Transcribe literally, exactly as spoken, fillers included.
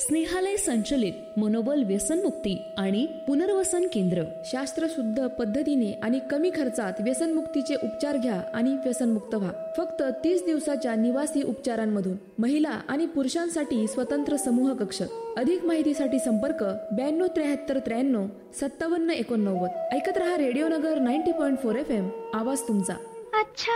स्नेहालय संचलित मनोबल व्यसनमुक्ती आणि पुनर्वसन केंद्र. शास्त्रशुद्ध पद्धतीने आणि कमी खर्चात व्यसनमुक्तीचे उपचार घ्या आणि व्यसनमुक्त व्हा. फक्त तीस दिवसाच्या निवासी उपचारांमधून. महिला आणि पुरुषांसाठी स्वतंत्र समूह कक्ष. अधिक माहितीसाठी संपर्क ब्याण्णव त्र्याहत्तर त्र्याण्णव सत्तावन्न एकोणनव्वद. ऐकत रहा रेडिओ नगर ninety point four F M. आवाज तुमचा. अच्छा.